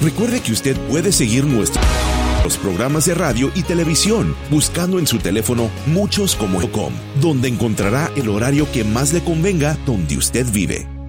Recuerde que usted puede seguir nuestros programas de radio y televisión buscando en su teléfono muchos como .com, donde encontrará el horario que más le convenga donde usted vive.